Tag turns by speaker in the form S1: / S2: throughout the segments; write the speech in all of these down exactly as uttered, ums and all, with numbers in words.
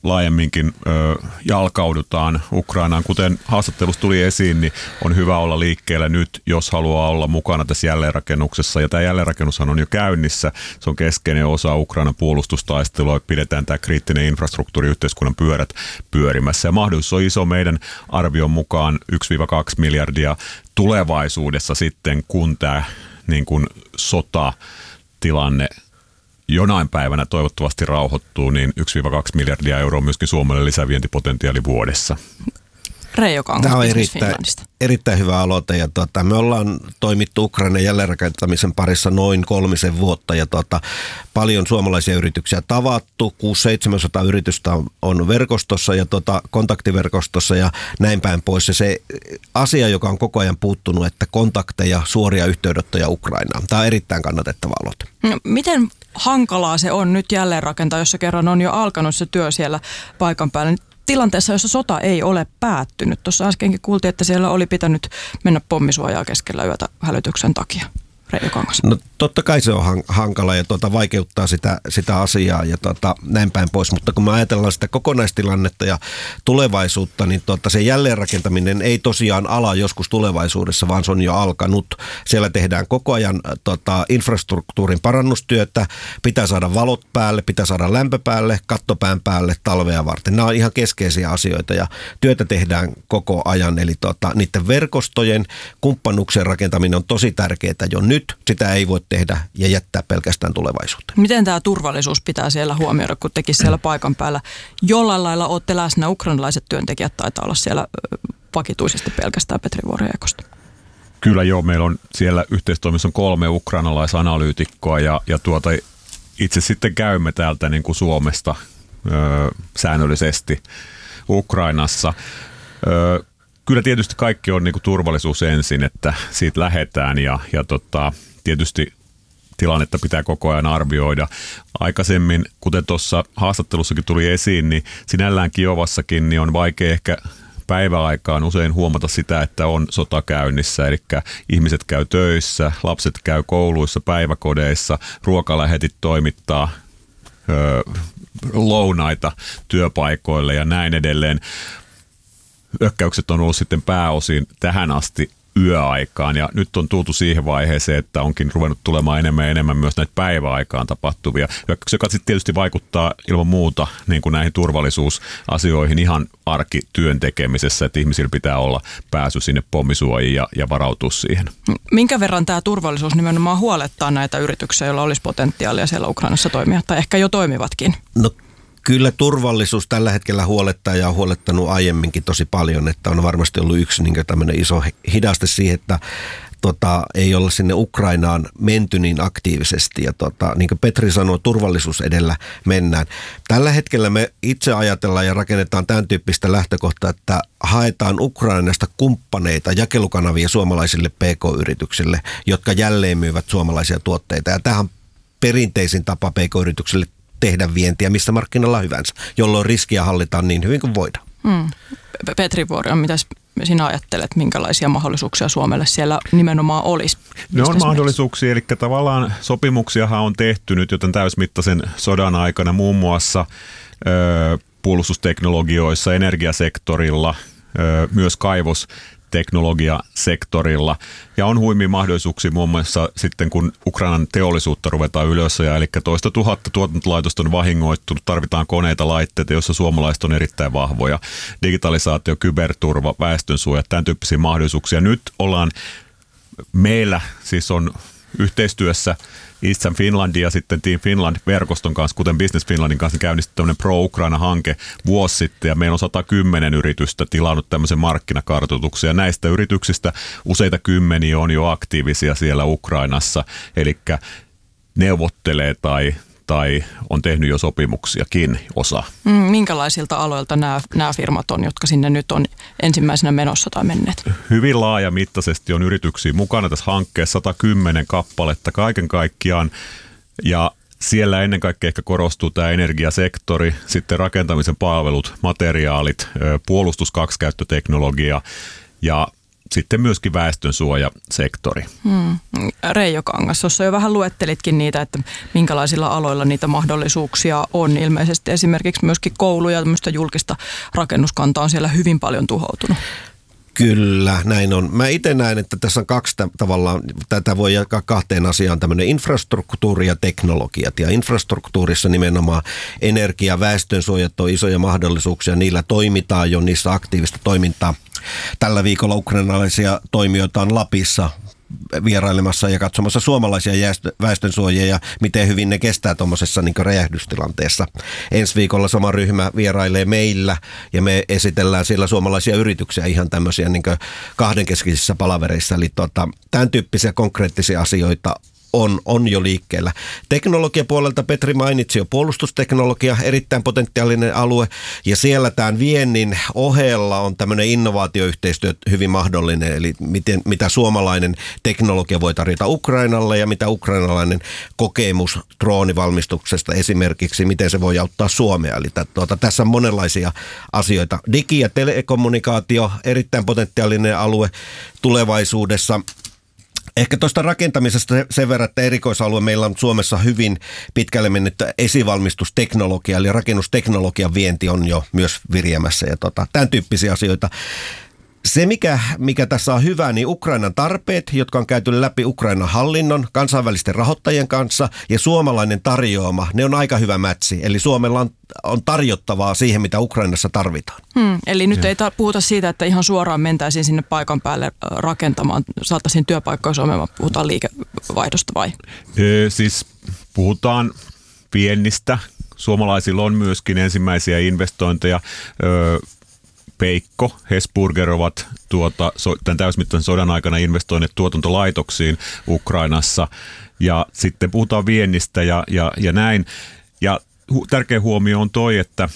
S1: laajemminkin ö, jalkaudutaan Ukrainaan. Kuten haastattelussa tuli esiin, niin on hyvä olla liikkeellä nyt, jos haluaa olla mukana tässä jälleenrakennuksessa. Ja tämä jälleenrakennushan on jo käynnissä. Se on keskeinen osa Ukrainan puolustustaistelua. Pidetään tämä kriittinen infrastruktuuri, yhteiskunnan pyörät pyörimässä. Ja mahdollisuus on iso meidän arvion mukaan yksi kaksi miljardia tulevaisuudessa sitten, kun tämä niin kuin sotatilanne jonain päivänä toivottavasti rauhoittuu, niin yksi kaksi miljardia euroa myöskin Suomelle lisävientipotentiaali vuodessa.
S2: Reijo Kangas,
S3: Tämä on erittäin, erittäin hyvä aloite. Ja tuota, me ollaan toimittu Ukrainan jälleenrakentamisen parissa noin kolmisen vuotta ja tuota, paljon suomalaisia yrityksiä tavattu. kuusi seitsemänsataa yritystä on, on verkostossa ja tuota, kontaktiverkostossa ja näin päin pois. Ja se asia, joka on koko ajan puuttunut, että kontakteja, suoria yhteydenottoja Ukrainaan. Tämä on erittäin kannatettava aloite.
S2: No, miten hankalaa se on nyt jälleenrakentaa, jos se kerran on jo alkanut se työ siellä paikan päällä? Tilanteessa, jossa sota ei ole päättynyt. Tuossa äskenkin kuultiin, että siellä oli pitänyt mennä pommisuojaa keskellä yötä hälytyksen takia. Reijo Kangas.
S3: No totta kai se on hankala ja tuota, vaikeuttaa sitä, sitä asiaa ja tuota, näin päin pois, mutta kun me ajatellaan sitä kokonaistilannetta ja tulevaisuutta, niin tuota, se jälleenrakentaminen ei tosiaan ala joskus tulevaisuudessa, vaan se on jo alkanut. Siellä tehdään koko ajan tuota, infrastruktuurin parannustyötä, pitää saada valot päälle, pitää saada lämpö päälle, kattopään päälle talvea varten. Nämä on ihan keskeisiä asioita ja työtä tehdään koko ajan, eli tuota, niiden verkostojen kumppanuuksien rakentaminen on tosi tärkeää jo nyt. Nyt sitä ei voi tehdä ja jättää pelkästään tulevaisuuteen.
S2: Miten tämä turvallisuus pitää siellä huomioida, kun tekin siellä paikan päällä jollain lailla olette läsnä? Ukrainalaiset työntekijät taitaa olla siellä vakituisesti pelkästään Petri Vuori-Ekosta.
S1: Kyllä joo, meillä on siellä yhteistoimissa on kolme ukrainalaisanalyytikkoa ja, ja tuota, itse sitten käymme täältä niin kuin Suomesta ö, säännöllisesti Ukrainassa. Ö, Kyllä tietysti kaikki on niin kuin turvallisuus ensin, että siitä lähdetään ja, ja tota, tietysti tilannetta pitää koko ajan arvioida. Aikaisemmin, kuten tuossa haastattelussakin tuli esiin, niin sinällään Kiovassakin niin on vaikea ehkä päiväaikaan usein huomata sitä, että on sota käynnissä. Eli ihmiset käy töissä, lapset käy kouluissa, päiväkodeissa, ruokalähetit toimittaa öö, lounaita työpaikoille ja näin edelleen. Hyökkäykset on ollut sitten pääosin tähän asti yöaikaan ja nyt on tultu siihen vaiheeseen, että onkin ruvennut tulemaan enemmän ja enemmän myös näitä päiväaikaan tapahtuvia hyökkäyksiä, joka sitten tietysti vaikuttaa ilman muuta niin kuin näihin turvallisuusasioihin ihan arkityön tekemisessä, että ihmisillä pitää olla pääsy sinne pommisuojiin ja, ja varautua siihen.
S2: Minkä verran tämä turvallisuus nimenomaan huolettaa näitä yrityksiä, joilla olisi potentiaalia siellä Ukrainassa toimia tai ehkä jo toimivatkin?
S3: No. Kyllä turvallisuus tällä hetkellä huolettaa ja on huolettanut aiemminkin tosi paljon, että on varmasti ollut yksi niin tämmöinen iso hidaste siihen, että tota, ei olla sinne Ukrainaan menty niin aktiivisesti. Ja tota, niin kuin Petri sanoi, turvallisuus edellä mennään. Tällä hetkellä me itse ajatellaan ja rakennetaan tämän tyyppistä lähtökohtaa, että haetaan Ukrainasta kumppaneita, jakelukanavia suomalaisille P K-yrityksille, jotka jälleen myyvät suomalaisia tuotteita. Ja tämähän on perinteisin tapa P K-yrityksille tehdä vientiä missä markkinalla hyvänsä, jolloin riskiä hallitaan niin hyvin kuin voidaan.
S2: Hmm. Petri Vuori, mitä sinä ajattelet, minkälaisia mahdollisuuksia Suomelle siellä nimenomaan olisi?
S1: Ne on mahdollisuuksia, eli tavallaan sopimuksiahan on tehty nyt joten täysmittaisen sodan aikana muun muassa ö, puolustusteknologioissa, energiasektorilla, ö, myös kaivos teknologiasektorilla. Ja on huimia mahdollisuuksia muun muassa sitten, kun Ukrainan teollisuutta ruvetaan ylös, ja eli toista tuhatta tuotantolaitosta on vahingoittunut, tarvitaan koneita, laitteita, joissa suomalaiset on erittäin vahvoja. Digitalisaatio, kyberturva, väestönsuoja, tämän tyyppisiä mahdollisuuksia. Nyt ollaan, meillä siis on yhteistyössä Eastern Finland ja sitten Team Finland-verkoston kanssa, kuten Business Finlandin kanssa, käynnistetty tämmöinen Pro-Ukraina-hanke vuosi sitten, ja meillä on sata kymmenen yritystä tilannut tämmöisen markkinakartoituksen, ja näistä yrityksistä useita kymmeniä on jo aktiivisia siellä Ukrainassa, eli neuvottelee tai, tai on tehnyt jo sopimuksiakin osa.
S2: Mm, minkälaisilta aloilta nämä, nämä firmat on, jotka sinne nyt on ensimmäisenä menossa tai menneet?
S1: Hyvin laajamittaisesti on yrityksiä mukana tässä hankkeessa, sata kymmenen kappaletta kaiken kaikkiaan, ja siellä ennen kaikkea ehkä korostuu tämä energiasektori, sitten rakentamisen palvelut, materiaalit, puolustus, kaksikäyttöteknologia, ja sitten myöskin väestönsuojasektori.
S2: Hmm. Reijo Kangas, tuossa jo vähän luettelitkin niitä, että minkälaisilla aloilla niitä mahdollisuuksia on. Ilmeisesti esimerkiksi myöskin koulu ja tämmöistä julkista rakennuskantaa on siellä hyvin paljon tuhoutunut.
S3: Kyllä, näin on. Mä itse näen, että tässä on kaksi tavallaan, tätä voi jakaa kahteen asiaan, tämmöinen infrastruktuuri ja teknologiat. Ja infrastruktuurissa nimenomaan energia, väestönsuojat on isoja mahdollisuuksia, niillä toimitaan jo, niissä aktiivista toimintaa. Tällä viikolla ukrainalaisia toimijoita on Lapissa vierailemassa ja katsomassa suomalaisia väestönsuojia ja miten hyvin ne kestää tuommoisessa niin räjähdystilanteessa. Ensi viikolla sama ryhmä vierailee meillä ja me esitellään siellä suomalaisia yrityksiä ihan tämmöisiä niin kahdenkeskisissä palavereissa. Eli tuota, tämän tyyppisiä konkreettisia asioita On, on jo liikkeellä. Teknologiapuolelta Petri mainitsi jo puolustusteknologia, erittäin potentiaalinen alue, ja siellä tämän viennin ohella on tämmöinen innovaatioyhteistyö hyvin mahdollinen, eli miten, mitä suomalainen teknologia voi tarjota Ukrainalle ja mitä ukrainalainen kokemus droonivalmistuksesta esimerkiksi, miten se voi auttaa Suomea. Eli tuota, tässä on monenlaisia asioita. Digi- ja telekommunikaatio, erittäin potentiaalinen alue tulevaisuudessa. Ehkä tuosta rakentamisesta sen verran, että erikoisalue meillä on Suomessa hyvin pitkälle mennyt esivalmistusteknologia, eli rakennusteknologian vienti on jo myös viriämässä ja tota, tämän tyyppisiä asioita. Se, mikä, mikä tässä on hyvä, niin Ukrainan tarpeet, jotka on käyty läpi Ukrainan hallinnon, kansainvälisten rahoittajien kanssa ja suomalainen tarjoama, ne on aika hyvä mätsi. Eli Suomella on, on tarjottavaa siihen, mitä Ukrainassa tarvitaan. Hmm,
S2: eli nyt ja. ei ta- puhuta siitä, että ihan suoraan mentäisiin sinne paikan päälle rakentamaan, saataisiin työpaikkoja Suomeen, vaan puhutaan liikevaihdosta vai?
S1: E, siis puhutaan viennistä. Suomalaisilla on myöskin ensimmäisiä investointeja. Ö, Peikko, Hesburger ovat tuota, tämän täysmittaisen sodan aikana investoineet tuotantolaitoksiin Ukrainassa ja sitten puhutaan viennistä ja, ja, ja näin. Ja hu, tärkeä huomio on toi, että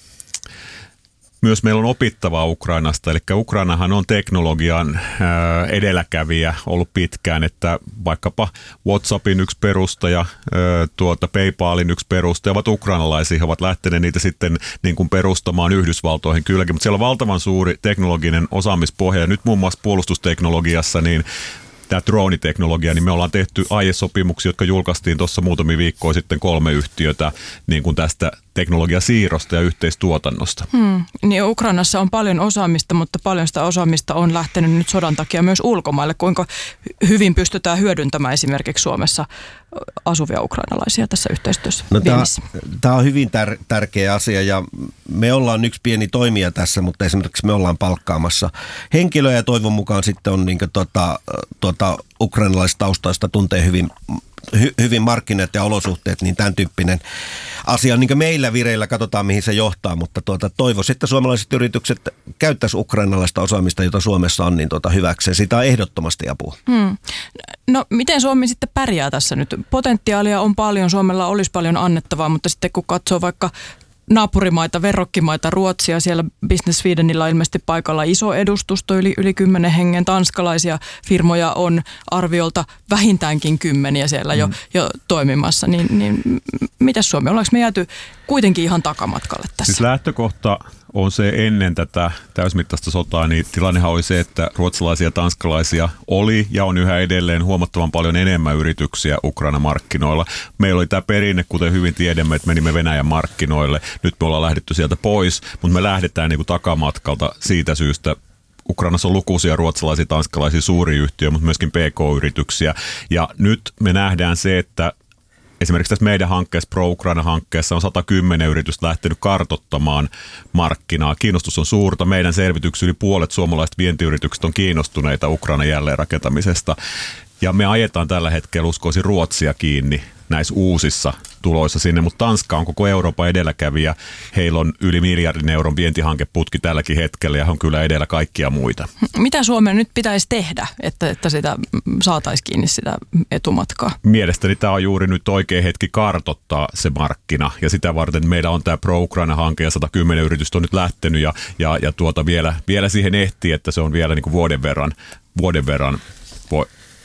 S1: myös meillä on opittavaa Ukrainasta, eli Ukrainahan on teknologian ää, edelläkävijä ollut pitkään, että vaikkapa WhatsAppin yksi perustaja, ää, tuota PayPalin yksi perustaja ovat ukrainalaisia, he ovat lähteneet niitä sitten niin kuin perustamaan Yhdysvaltoihin kylläkin, mutta siellä on valtavan suuri teknologinen osaamispohja ja nyt muun muassa puolustusteknologiassa niin tämä drooniteknologia, niin me ollaan tehty aiesopimuksia, jotka julkaistiin tuossa muutamia viikkoja sitten kolme yhtiötä niin kuin tästä teknologiasiirrosta ja yhteistuotannosta. Hmm.
S2: Niin Ukrainassa on paljon osaamista, mutta paljon sitä osaamista on lähtenyt nyt sodan takia myös ulkomaille. Kuinka hyvin pystytään hyödyntämään esimerkiksi Suomessa asuvia ukrainalaisia tässä yhteistyössä?
S3: No, tämä on hyvin tär- tärkeä asia ja me ollaan yksi pieni toimija tässä, mutta esimerkiksi me ollaan palkkaamassa henkilöä ja toivon mukaan sitten on niin kuin, tuota, tuota, ukrainalaistaustaista tuntee hyvin Hy, hyvin markkinat ja olosuhteet, niin tämän tyyppinen asia on niin kuin meillä vireillä, katsotaan mihin se johtaa, mutta tuota, toivoisin, että suomalaiset yritykset käyttäisivät ukrainalaista osaamista, jota Suomessa on, niin tuota, hyväkseen. Siitä on ehdottomasti apua. Hmm.
S2: No miten Suomi sitten pärjää tässä nyt? Potentiaalia on paljon, Suomella olisi paljon annettavaa, mutta sitten kun katsoo vaikka naapurimaita, verrokkimaita, Ruotsia, siellä Business Swedenillä on ilmeisesti paikalla iso edustusto, yli, yli kymmenen hengen tanskalaisia firmoja on arviolta vähintäänkin kymmeniä siellä jo, mm. jo toimimassa, niin, niin mitäs Suomi, ollaanko me jääty kuitenkin ihan takamatkalle tässä?
S1: Siis lähtökohta on se ennen tätä täysmittaista sotaa, niin tilannehan oli se, että ruotsalaisia ja tanskalaisia oli ja on yhä edelleen huomattavan paljon enemmän yrityksiä Ukrainan markkinoilla. Meillä oli tämä perinne, kuten hyvin tiedämme, että menimme Venäjän markkinoille. Nyt me ollaan lähdetty sieltä pois, mutta me lähdetään niin kuin takamatkalta siitä syystä. Ukrainassa on lukuisia ruotsalaisia, tanskalaisia suuria yhtiöitä, mutta myöskin P K-yrityksiä. Ja nyt me nähdään se, että esimerkiksi tässä meidän hankkeessa, Pro-Ukraina-hankkeessa, on sata kymmenen yritystä lähtenyt kartoittamaan markkinaa. Kiinnostus on suurta. Meidän selvityksessä yli puolet suomalaiset vientiyritykset on kiinnostuneita Ukrainan jälleenrakentamisesta. Ja me ajetaan tällä hetkellä, uskoisin, Ruotsia kiinni näissä uusissa tuloissa sinne, mutta Tanska on koko Euroopan edelläkävijä. Heillä on yli miljardin euron vientihankeputki tälläkin hetkellä ja on kyllä edellä kaikkia muita.
S2: Mitä Suomen nyt pitäisi tehdä, että, että sitä saataisiin kiinni sitä etumatkaa?
S1: Mielestäni tämä on juuri nyt oikea hetki kartoittaa se markkina ja sitä varten meillä on tämä Pro-Ukraina-hanke ja sata kymmenen yritystä on nyt lähtenyt ja, ja, ja tuota vielä, vielä siihen ehtii, että se on vielä niin kuin vuoden verran, vuoden verran voi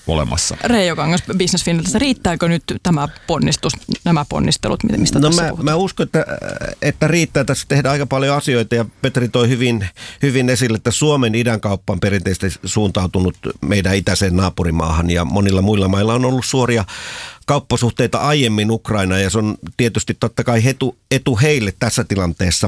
S1: olemassa.
S2: Reijo Kangas Business Finlandista, riittääkö nyt tämä ponnistus, nämä ponnistelut, mistä
S3: no
S2: tässä
S3: mä,
S2: puhutaan?
S3: mä uskon, että, että riittää. Tässä tehdään aika paljon asioita ja Petri toi hyvin, hyvin esille, että Suomen idänkauppa on perinteisesti suuntautunut meidän itäiseen naapurimaahan ja monilla muilla mailla on ollut suoria kauppasuhteita aiemmin Ukraina ja se on tietysti totta kai etu, etu heille tässä tilanteessa.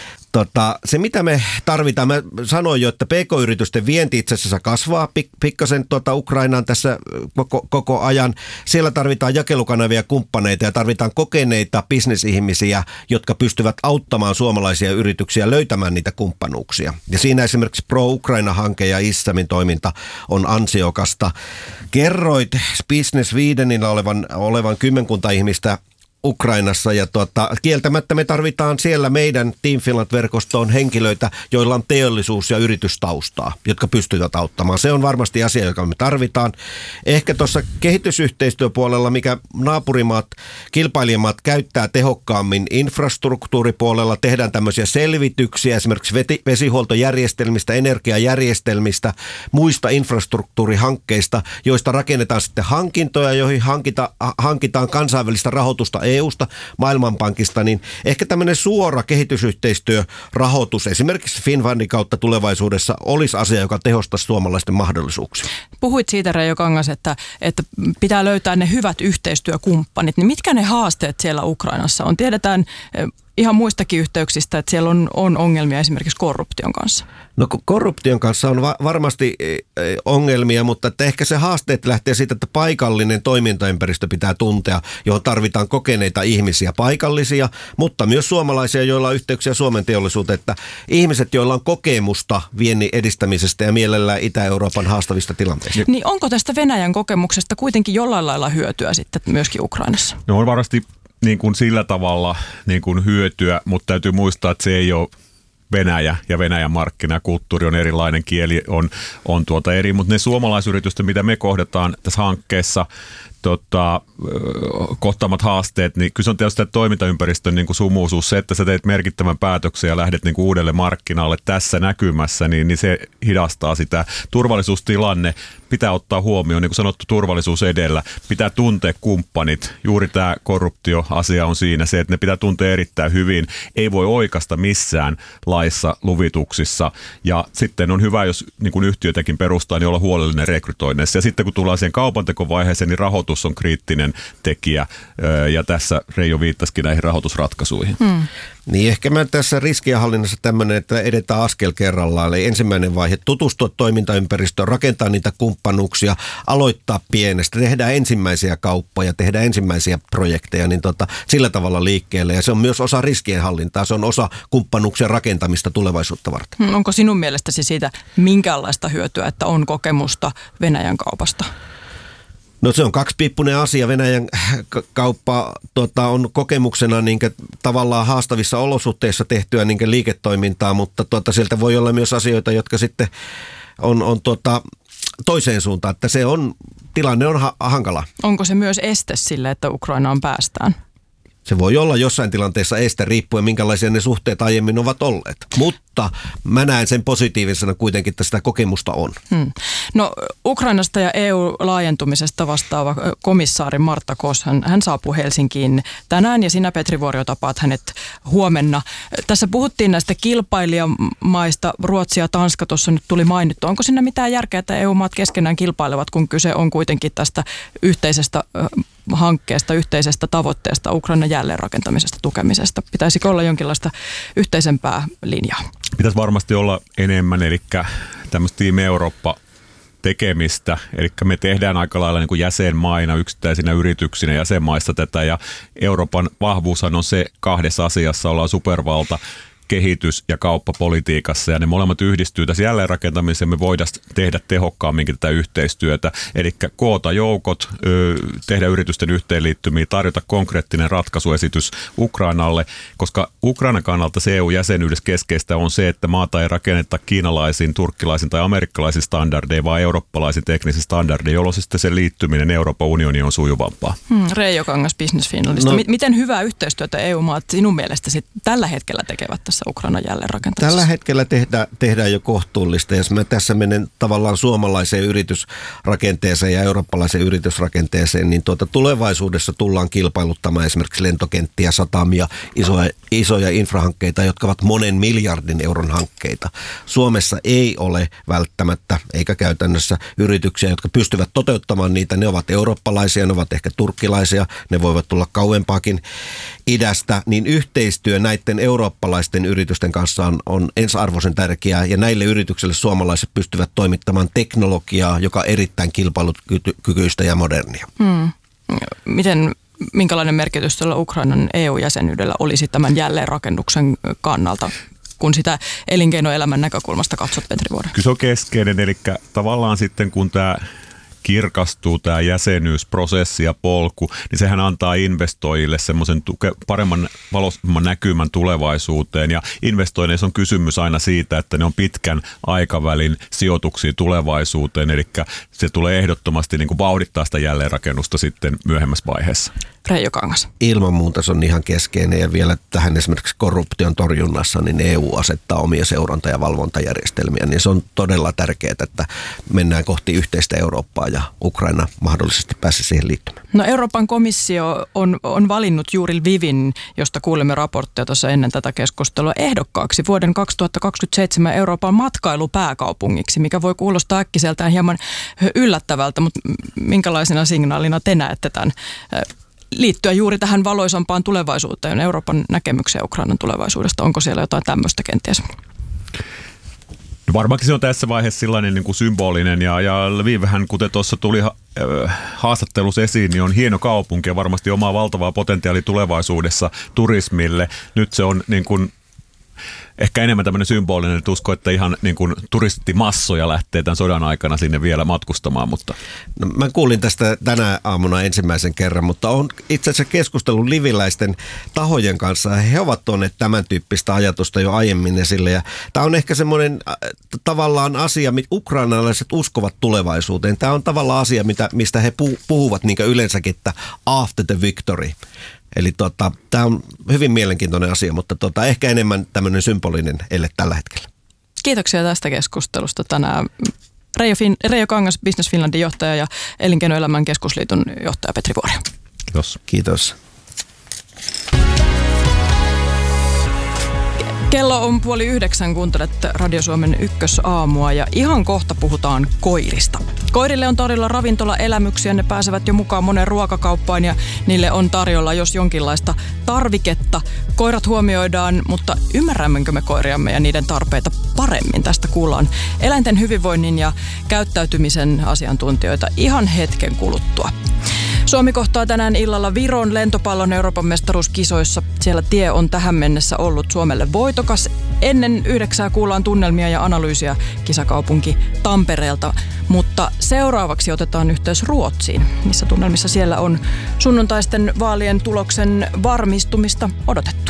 S3: Tota, se mitä me tarvitaan, mä sanoin jo, että P K-yritysten vienti itse asiassa kasvaa pik- pikkasen tuota Ukrainaan tässä koko, koko ajan. Siellä tarvitaan jakelukanavia kumppaneita ja tarvitaan kokeneita bisnesihmisiä, jotka pystyvät auttamaan suomalaisia yrityksiä löytämään niitä kumppanuuksia. Ja siinä esimerkiksi Pro-Ukraina-hanke ja Issamin toiminta on ansiokasta. Kerroit Business Swedenillä olevan, olevan kymmenkunta ihmistä Ukrainassa ja tuota, kieltämättä me tarvitaan siellä meidän Team Finland-verkostoon henkilöitä, joilla on teollisuus- ja yritystaustaa, jotka pystyvät auttamaan. Se on varmasti asia, joka me tarvitaan. Ehkä tuossa kehitysyhteistyöpuolella, mikä naapurimaat, kilpailijamaat käyttää tehokkaammin infrastruktuuripuolella, tehdään tämmöisiä selvityksiä esimerkiksi vesihuoltojärjestelmistä, energiajärjestelmistä, muista infrastruktuurihankkeista, joista rakennetaan sitten hankintoja, joihin hankita, hankitaan kansainvälistä rahoitusta E U:sta, Maailmanpankista, niin ehkä tämmöinen suora kehitysyhteistyörahoitus esimerkiksi Finnfundin kautta tulevaisuudessa olisi asia, joka tehostaisi suomalaisten mahdollisuuksia.
S2: Puhuit siitä, Reijo Kangas, että, että pitää löytää ne hyvät yhteistyökumppanit. Niin mitkä ne haasteet siellä Ukrainassa on? Tiedetään ihan muistakin yhteyksistä, että siellä on, on ongelmia esimerkiksi korruption kanssa.
S3: No korruption kanssa on va- varmasti ongelmia, mutta että ehkä se haasteet lähtee siitä, että paikallinen toimintaympäristö pitää tuntea, johon tarvitaan kokeneita ihmisiä, paikallisia, mutta myös suomalaisia, joilla on yhteyksiä Suomen teollisuuteen, että ihmiset, joilla on kokemusta viennin edistämisestä ja mielellään Itä-Euroopan haastavista tilanteista.
S2: Niin onko tästä Venäjän kokemuksesta kuitenkin jollain lailla hyötyä sitten myöskin Ukrainassa?
S1: No on varmasti niin kuin sillä tavalla niin kuin hyötyä, mutta täytyy muistaa, että se ei ole Venäjä ja Venäjän markkinakulttuuri on erilainen, kieli on, on tuota eri, mutta ne suomalaisyritysten, mitä me kohdataan tässä hankkeessa, tota, kohtaamat haasteet, niin kyllä se on tietysti toimintaympäristön niin kuin sumuisuus. Se, että sä teet merkittävän päätöksen ja lähdet niin kuin uudelle markkinalle tässä näkymässä, niin, niin se hidastaa sitä. Turvallisuustilanne pitää ottaa huomioon, niin kuin sanottu, turvallisuus edellä. Pitää tuntea kumppanit. Juuri tämä korruptioasia on siinä se, että ne pitää tuntea erittäin hyvin. Ei voi oikasta missään laissa, luvituksissa. Ja sitten on hyvä, jos niin kuin yhtiötäkin perustaa, niin olla huolellinen rekrytoinneissa. Ja sitten kun tullaan siihen kaupantekovaiheeseen, niin rahoitus on kriittinen tekijä. Ja tässä Reijo viittasikin näihin rahoitusratkaisuihin. Hmm.
S3: Niin ehkä mä tässä riskienhallinnassa tämmöinen, että edetään askel kerrallaan. Eli ensimmäinen vaihe, tutustua toimintaympäristöön, rakentaa niitä kumppanuuksia, aloittaa pienestä, tehdään ensimmäisiä kauppoja, tehdään ensimmäisiä projekteja, niin tota, sillä tavalla liikkeelle. Ja se on myös osa riskienhallintaa, se on osa kumppanuuksien rakentamista tulevaisuutta varten.
S2: Onko sinun mielestäsi siitä minkäänlaista hyötyä, että on kokemusta Venäjän kaupasta?
S3: No se on kaksipiippunen asia. Venäjän kauppa tota, on kokemuksena niin tavallaan haastavissa olosuhteissa tehtyä niin liiketoimintaa, mutta tota, sieltä voi olla myös asioita, jotka sitten on, on tota, toiseen suuntaan, että se on, tilanne on ha- hankala.
S2: Onko se myös este sille, että Ukrainaan päästään?
S3: Se voi olla jossain tilanteessa este riippuen, minkälaisia ne suhteet aiemmin ovat olleet. Mutta mä näen sen positiivisena kuitenkin, että sitä kokemusta on. Hmm.
S2: No Ukrainasta ja E U-laajentumisesta vastaava komissaari Martta Kos, hän, hän saapuu Helsinkiin tänään ja sinä Petri Vuorio tapaat hänet huomenna. Tässä puhuttiin näistä kilpailijamaista, Ruotsi ja Tanska tuossa nyt tuli mainittu. Onko siinä mitään järkeä, että E U-maat keskenään kilpailevat, kun kyse on kuitenkin tästä yhteisestä hankkeesta, yhteisestä tavoitteesta, Ukrainan jälleenrakentamisesta, tukemisesta? Pitäisikö olla jonkinlaista yhteisempää linjaa?
S1: Pitäisi varmasti olla enemmän, eli tämmöistä Team Eurooppa tekemistä, eli me tehdään aika lailla niin kuin jäsenmaina, yksittäisinä yrityksinä jäsenmaissa tätä, ja Euroopan vahvuushan on se kahdessa asiassa, ollaan supervalta, kehitys- ja kauppapolitiikassa, ja ne molemmat yhdistyy tässä jälleenrakentamiseen, me voidaan tehdä tehokkaamminkin tätä yhteistyötä, eli koota joukot, tehdä yritysten yhteenliittymiä, tarjota konkreettinen ratkaisuesitys Ukrainalle, koska Ukrainan kannalta se E U-jäsenyydessä keskeistä on se, että maata ei rakenneta kiinalaisin, turkkilaisin tai amerikkalaisin standardeja, vaan eurooppalaisin teknisin standardeja, jolloin sitten se liittyminen Euroopan unioniin on sujuvampaa. Hmm,
S2: Reijo Kangas Business Finlandista. No, miten hyvää yhteistyötä E U-maat sinun mielestäsi tällä hetkellä tekevät tässä? tässä Ukrainan jälleenrakentamisessa?
S3: Tällä hetkellä tehdään, tehdään jo kohtuullista. Jos mä tässä menen tavallaan suomalaiseen yritysrakenteeseen ja eurooppalaiseen yritysrakenteeseen, niin tuota tulevaisuudessa tullaan kilpailuttamaan esimerkiksi lentokenttiä, satamia, isoja, isoja infrahankkeita, jotka ovat monen miljardin euron hankkeita. Suomessa ei ole välttämättä eikä käytännössä yrityksiä, jotka pystyvät toteuttamaan niitä. Ne ovat eurooppalaisia, ne ovat ehkä turkkilaisia, ne voivat tulla kauempaakin idästä, niin yhteistyö näiden eurooppalaisten yritysten kanssa on, on ensiarvoisen tärkeää, ja näille yrityksille suomalaiset pystyvät toimittamaan teknologiaa, joka on erittäin kilpailukykyistä ja modernia.
S2: Hmm. Miten, minkälainen merkitys tällä Ukrainan E U-jäsenyydellä olisi tämän jälleenrakennuksen kannalta, kun sitä elinkeinoelämän näkökulmasta katsot, Petri Vuori?
S1: Kyllä se on keskeinen, eli tavallaan sitten kun tämä kirkastuu tämä jäsenyysprosessi ja polku, niin sehän antaa investoijille semmoisen tuke, paremman valoisamman näkymän tulevaisuuteen. Ja investoinneissa on kysymys aina siitä, että ne on pitkän aikavälin sijoituksia tulevaisuuteen, eli se tulee ehdottomasti niin kuin vauhdittaa sitä jälleenrakennusta sitten myöhemmässä vaiheessa.
S2: Reijo Kangas.
S3: Ilman muuta se on ihan keskeinen, ja vielä tähän esimerkiksi korruption torjunnassa, niin E U asettaa omia seuranta- ja valvontajärjestelmiä, niin se on todella tärkeää, että mennään kohti yhteistä Eurooppaa ja Ukraina mahdollisesti pääsee siihen liittymään.
S2: No Euroopan komissio on, on valinnut juuri Lvivin, josta kuulimme raporttia tuossa ennen tätä keskustelua, ehdokkaaksi vuoden kaksituhattakaksikymmentäseitsemän Euroopan matkailupääkaupungiksi, mikä voi kuulostaa äkkiseltään hieman yllättävältä, mutta minkälaisena signaalina te näette tämän liittyä juuri tähän valoisampaan tulevaisuuteen, Euroopan näkemykseen Ukrainan tulevaisuudesta? Onko siellä jotain tämmöistä kenties?
S1: No varmaankin se on tässä vaiheessa sellainen niin kuin symbolinen, ja, ja Lviv-hän, kuten tuossa tuli ha- haastattelussa esiin, niin on hieno kaupunki ja varmasti omaa valtavaa potentiaalia tulevaisuudessa turismille. Nyt se on niin kuin ehkä enemmän tämmöinen symbolinen, että usko, että ihan niin kuin turistimassoja lähtee tämän sodan aikana sinne vielä matkustamaan. Mutta.
S3: No, mä kuulin tästä tänä aamuna ensimmäisen kerran, mutta on itse asiassa keskustellut liviläisten tahojen kanssa. He ovat tuoneet tämän tyyppistä ajatusta jo aiemmin esille. Ja tämä on ehkä semmoinen äh, tavallaan asia, mitä ukrainalaiset uskovat tulevaisuuteen. Tämä on tavallaan asia, mitä, mistä he puhuvat niin kuin yleensäkin, että after the victory. Eli tota, tämä on hyvin mielenkiintoinen asia, mutta tota, ehkä enemmän tämmöinen symbolinen ele tällä hetkellä.
S2: Kiitoksia tästä keskustelusta tänään. Reijo, fin- Reijo Kangas, Business Finlandin johtaja, ja Elinkeinoelämän keskusliiton johtaja Petri Vuori.
S1: Kiitos.
S3: Kiitos.
S2: Kello on puoli yhdeksän, kuuntelet Radio Suomen ykkösaamua, ja ihan kohta puhutaan koirista. Koirille on tarjolla ravintolaelämyksiä, ne pääsevät jo mukaan moneen ruokakauppaan ja niille on tarjolla jos jonkinlaista tarviketta. Koirat huomioidaan, mutta ymmärrämmekö me koiriamme ja niiden tarpeita paremmin? Tästä kuullaan eläinten hyvinvoinnin ja käyttäytymisen asiantuntijoita ihan hetken kuluttua. Suomi kohtaa tänään illalla Viron lentopallon Euroopan mestaruuskisoissa. Siellä tie on tähän mennessä ollut Suomelle voitokas. Ennen yhdeksää kuullaan tunnelmia ja analyysiä kisakaupunki Tampereelta. Mutta seuraavaksi otetaan yhteys Ruotsiin, missä tunnelmissa siellä on sunnuntaisten vaalien tuloksen varmistumista odotettu.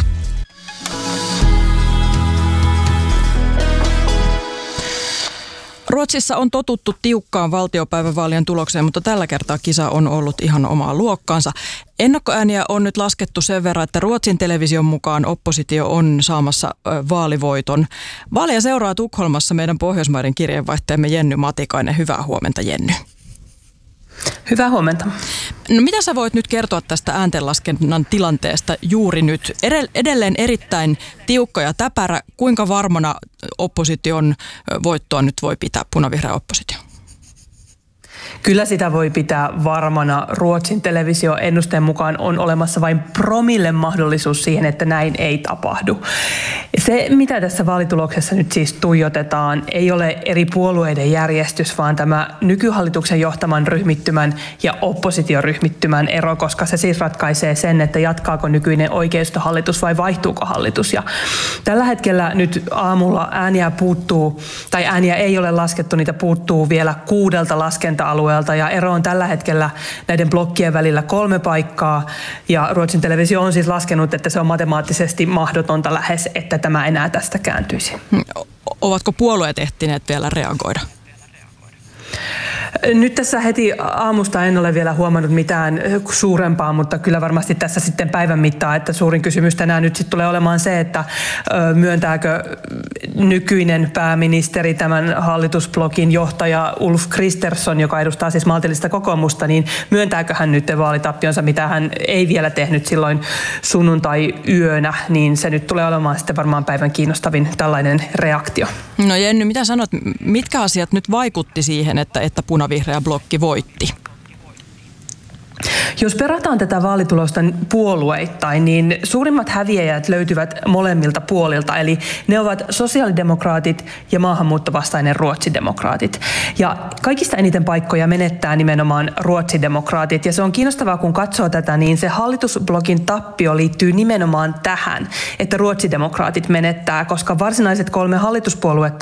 S2: Ruotsissa on totuttu tiukkaan valtiopäivävaalien tulokseen, mutta tällä kertaa kisa on ollut ihan omaa luokkaansa. Ennakkoääniä on nyt laskettu sen verran, että Ruotsin television mukaan oppositio on saamassa vaalivoiton. Vaaleja seuraa Tukholmassa meidän Pohjoismaiden kirjeenvaihtajamme Jenny Matikainen. Hyvää huomenta, Jenny.
S4: Hyvää huomenta.
S2: No mitä sä voit nyt kertoa tästä ääntenlaskennan tilanteesta juuri nyt? Edelleen erittäin tiukka ja täpärä. Kuinka varmana opposition voittoa nyt voi pitää punavihreä oppositio?
S4: Kyllä sitä voi pitää varmana. Ruotsin televisioennusteen mukaan on olemassa vain promille mahdollisuus siihen, että näin ei tapahdu. Se, mitä tässä vaalituloksessa nyt siis tuijotetaan, ei ole eri puolueiden järjestys, vaan tämä nykyhallituksen johtaman ryhmittymän ja oppositioryhmittymän ero, koska se siis ratkaisee sen, että jatkaako nykyinen oikeistohallitus vai vaihtuuko hallitus. Ja tällä hetkellä nyt aamulla ääniä puuttuu, tai ääniä ei ole laskettu, niitä puuttuu vielä kuudelta laskenta-alueelta, ja ero on tällä hetkellä näiden blokkien välillä kolme paikkaa, ja Ruotsin televisio on siis laskenut, että se on matemaattisesti mahdotonta lähes, että tämä enää tästä kääntyisi.
S2: Ovatko puolueet ehtineet vielä reagoida?
S4: Nyt tässä heti aamusta en ole vielä huomannut mitään suurempaa, mutta kyllä varmasti tässä sitten päivän mittaan, että suurin kysymys tänään nyt sitten tulee olemaan se, että myöntääkö nykyinen pääministeri, tämän hallitusblokin johtaja Ulf Kristersson, joka edustaa siis maltillista kokoomusta, niin myöntääkö hän nyt vaalitappionsa, mitä hän ei vielä tehnyt silloin sunnuntai-yönä, niin se nyt tulee olemaan sitten varmaan päivän kiinnostavin tällainen reaktio.
S2: No Jenny, mitä sanot, mitkä asiat nyt vaikutti siihen, että, että punavihreä blokki voitti?
S4: Jos perataan tätä vaalitulosta puolueittain, niin suurimmat häviäjät löytyvät molemmilta puolilta, eli ne ovat sosiaalidemokraatit ja maahanmuuttovastainen ruotsidemokraatit. Ja kaikista eniten paikkoja menettää nimenomaan ruotsidemokraatit, ja se on kiinnostavaa, kun katsoo tätä, niin se hallitusblokin tappio liittyy nimenomaan tähän, että ruotsidemokraatit menettää, koska varsinaiset kolme hallituspuoluetta